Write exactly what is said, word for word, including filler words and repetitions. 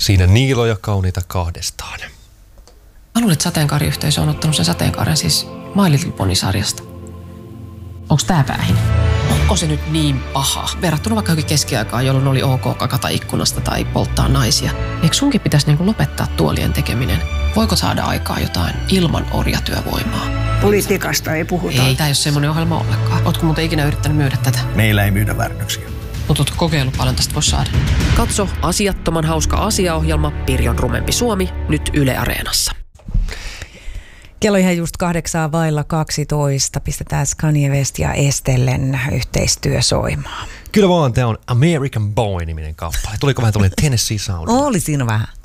Siinä niiloja kauniita kahdestaan. Mä luulen, että sateenkaariyhteisö on ottanut sen sateenkaaren siis My Little Pony-sarjasta. Onks tää päähin? Onko se nyt niin paha? Verrattuna vaikka johonkin keskiaikaan, jolloin oli ok kakata ikkunasta tai polttaa naisia. Eikö sunkin pitäisi niinku lopettaa tuolien tekeminen? Voiko saada aikaa jotain ilman orjatyövoimaa? Politiikasta ei puhuta. Ei, tää ei ole semmoinen ohjelma ollenkaan. Ootko muuten ikinä yrittänyt myydä tätä? Meillä ei myydä väärännöksiä. Mutta ootko kokeillut paljon tästä voisi saada? Katso asiattoman hauska asiaohjelma Pirjon rumempi Suomi nyt Yle Areenassa. Kello ihan just kahdeksaa vailla kaksitoista. Pistetään Kanye West ja Estellen yhteistyö soimaan. Kyllä vaan, tää on American Boy-niminen kappale. Tuliko vähän tuollainen Tennessee Sound? Oli siinä vähän.